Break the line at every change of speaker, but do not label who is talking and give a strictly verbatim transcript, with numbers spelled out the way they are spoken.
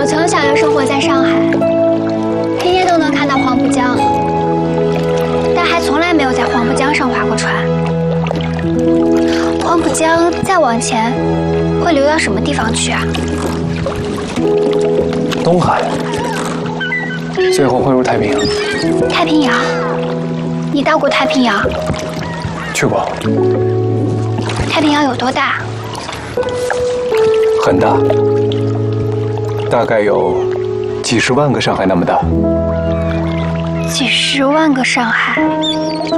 我从小就生活在上海，天天都能看到黄浦江，但还从来没有在黄浦江上划过船。黄浦江再往前会流到什么地方去啊？
东海，最后汇入太平洋。
太平洋？你到过太平洋？
去过。
太平洋有多大？
很大，大概有几十万个上海那么大。
几十万个上海。